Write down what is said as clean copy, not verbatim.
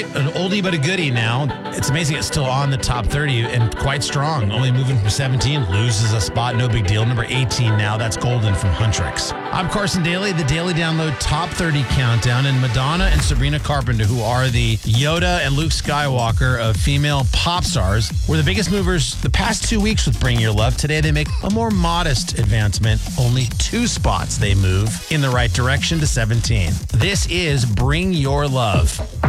right? An oldie but a goodie now. It's amazing it's still on the top 30 and quite strong. Only moving from 17, loses a spot, no big deal. Number 18 now, that's Golden from Huntrix. I'm Carson Daly, the Daily Download Top 30 Countdown, and Madonna and Sabrina Carpenter, who are the Yoda and Luke Skywalker of female pop stars, were the biggest movers the past 2 weeks with Bring Your Love. Today they make a more modest advancement. Only 2 spots they move in the right direction to 17. This is Bring Your Love.